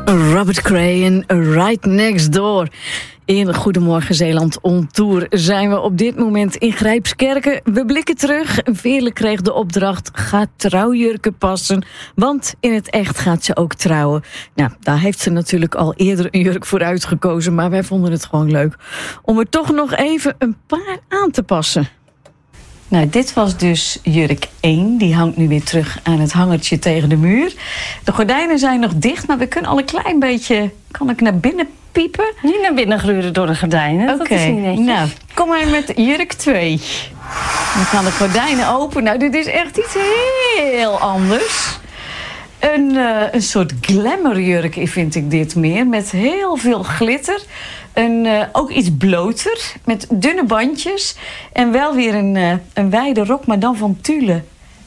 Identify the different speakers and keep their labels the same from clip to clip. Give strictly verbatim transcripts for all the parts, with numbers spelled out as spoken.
Speaker 1: Robert Cray en Right Next Door. In Goedemorgen Zeeland on Tour zijn we op dit moment in Grijpskerken. We blikken terug. Veerle kreeg de opdracht: ga trouwjurken passen, want in het echt gaat ze ook trouwen. Nou, daar heeft ze natuurlijk al eerder een jurk voor uitgekozen, maar wij vonden het gewoon leuk om er toch nog even een paar aan te passen. Nou, dit was dus jurk één. Die hangt nu weer terug aan het hangertje tegen de muur. De gordijnen zijn nog dicht, maar we kunnen al een klein beetje... Kan ik naar binnen piepen?
Speaker 2: Niet naar binnen gluren door de gordijnen. Oké, okay. Dat is niet netjes.
Speaker 1: Nou, kom maar met jurk twee. Dan gaan de gordijnen open. Nou, dit is echt iets heel anders. Een, uh, een soort glamourjurk vind ik dit meer. Met heel veel glitter. Een, uh, ook iets bloter. Met dunne bandjes. En wel weer een, uh, een wijde rok, maar dan van tulle.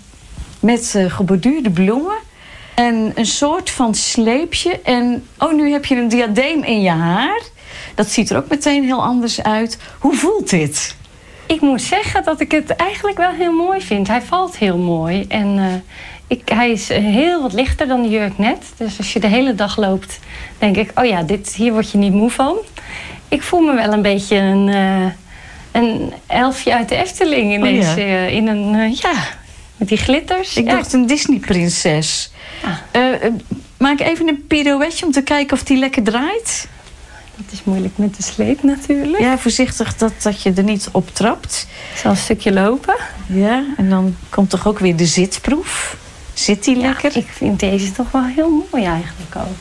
Speaker 1: Met uh, geborduurde bloemen. En een soort van sleepje. En oh, nu heb je een diadeem in je haar. Dat ziet er ook meteen heel anders uit. Hoe voelt dit?
Speaker 2: Ik moet zeggen dat ik het eigenlijk wel heel mooi vind. Hij valt heel mooi. En uh, ik, hij is heel wat lichter dan de jurk net. Dus als je de hele dag loopt, denk ik... oh ja, dit, hier word je niet moe van. Ik voel me wel een beetje een, uh, een elfje uit de Efteling. In,
Speaker 1: oh,
Speaker 2: deze,
Speaker 1: ja.
Speaker 2: uh, in een, uh, ja, met die glitters.
Speaker 1: Ik
Speaker 2: ja.
Speaker 1: dacht een Disney-prinses.
Speaker 2: Ah.
Speaker 1: Uh, uh, maak even een pirouetje om te kijken of die lekker draait.
Speaker 2: Dat is moeilijk met de sleep natuurlijk.
Speaker 1: Ja, voorzichtig dat, dat je er niet op trapt.
Speaker 2: Ik zal een stukje lopen.
Speaker 1: Ja, en dan komt toch ook weer de zitproef. Zit die
Speaker 2: ja,
Speaker 1: lekker?
Speaker 2: Ik vind deze toch wel heel mooi eigenlijk ook.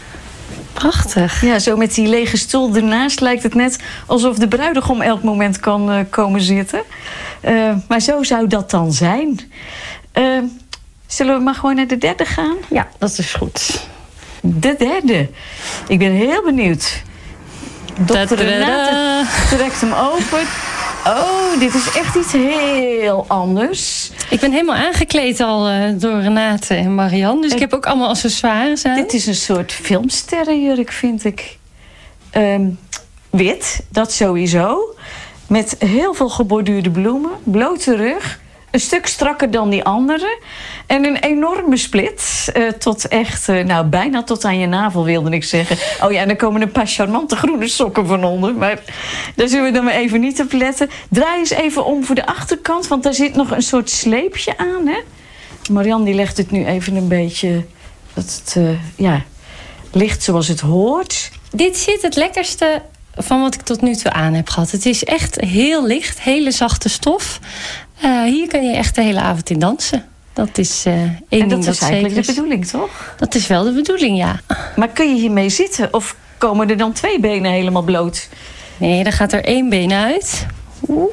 Speaker 2: Prachtig.
Speaker 1: Ja, zo met die lege stoel ernaast lijkt het net alsof de bruidegom elk moment kan uh, komen zitten. Uh, maar zo zou dat dan zijn. Uh, zullen we maar gewoon naar de derde gaan?
Speaker 2: Ja, dat is goed.
Speaker 1: De derde. Ik ben heel benieuwd. Dokter Renate trekt hem open. Oh, dit is echt iets heel anders.
Speaker 2: Ik ben helemaal aangekleed al uh, door Renate en Marianne. Dus ik, ik heb ook allemaal accessoires aan.
Speaker 1: Dit is een soort filmsterrenjurk, vind ik. Um, wit, dat sowieso. Met heel veel geborduurde bloemen. Blote rug. Een stuk strakker dan die andere. En een enorme split. Uh, tot echt, uh, nou bijna tot aan je navel wilde ik zeggen. Oh ja, en dan komen een paar charmante groene sokken van onder. Maar daar zullen we dan maar even niet op letten. Draai eens even om voor de achterkant. Want daar zit nog een soort sleepje aan. Hè? Marianne die legt het nu even een beetje... Dat het uh, ja, ligt zoals het hoort.
Speaker 2: Dit zit het lekkerste van wat ik tot nu toe aan heb gehad. Het is echt heel licht. Hele zachte stof. Uh, hier kan je echt de hele avond in dansen. Dat is uh, één ding
Speaker 1: en dat
Speaker 2: dat
Speaker 1: is eigenlijk
Speaker 2: zeker
Speaker 1: de bedoeling, toch?
Speaker 2: Dat is wel de bedoeling, ja.
Speaker 1: Maar kun je hiermee zitten? Of komen er dan twee benen helemaal bloot?
Speaker 2: Nee, dan gaat er één been uit. Oeh.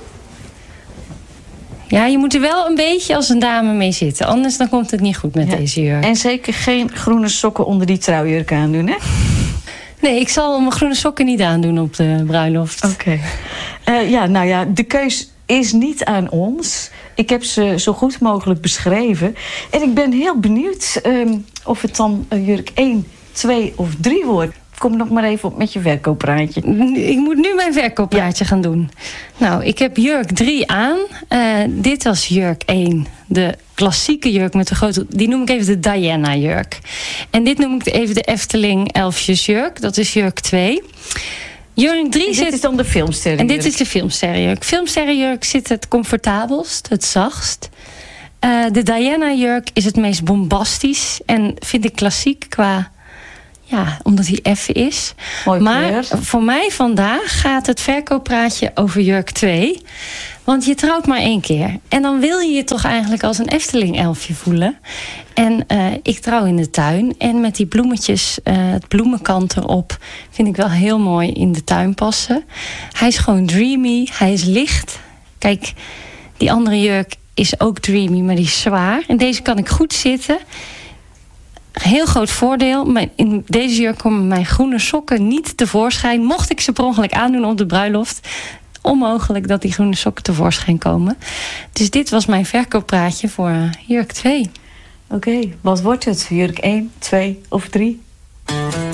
Speaker 2: Ja, je moet er wel een beetje als een dame mee zitten. Anders dan komt het niet goed met ja. deze jurk.
Speaker 1: En zeker geen groene sokken onder die trouwjurk aandoen, hè?
Speaker 2: Nee, ik zal mijn groene sokken niet aandoen op de bruiloft.
Speaker 1: Oké. Okay. Uh, ja, nou ja, de keus is niet aan ons. Ik heb ze zo goed mogelijk beschreven. En ik ben heel benieuwd um, of het dan uh, jurk één, twee of drie wordt. Kom nog maar even op met je verkooppraatje.
Speaker 2: Ik moet nu mijn verkooppraatje ja. gaan doen. Nou, ik heb jurk drie aan. Uh, dit was jurk één. De klassieke jurk met de grote... Die noem ik even de Diana-jurk. En dit noem ik even de Efteling Elfjesjurk. Dat is jurk twee. Jurk drie
Speaker 1: dit
Speaker 2: zit...
Speaker 1: is dan de filmsterrenjurk.
Speaker 2: En dit is de filmsterrenjurk. Filmsterrenjurk zit het comfortabelst, het zachtst. Uh, de Diana-jurk is het meest bombastisch. En vind ik klassiek qua... Ja, omdat hij effen is.
Speaker 1: Mooi
Speaker 2: maar
Speaker 1: kleur.
Speaker 2: Voor mij vandaag gaat het verkooppraatje over jurk twee. Want je trouwt maar één keer. En dan wil je je toch eigenlijk als een Efteling-elfje voelen. En uh, ik trouw in de tuin. En met die bloemetjes, uh, het bloemenkant erop... vind ik wel heel mooi in de tuin passen. Hij is gewoon dreamy. Hij is licht. Kijk, die andere jurk is ook dreamy, maar die is zwaar. En deze kan ik goed zitten... Heel groot voordeel. In deze jurk komen mijn groene sokken niet tevoorschijn. Mocht ik ze per ongeluk aandoen op de bruiloft. Onmogelijk dat die groene sokken tevoorschijn komen. Dus dit was mijn verkooppraatje voor uh, jurk twee.
Speaker 1: Oké, okay, wat wordt het? Jurk één, twee of drie?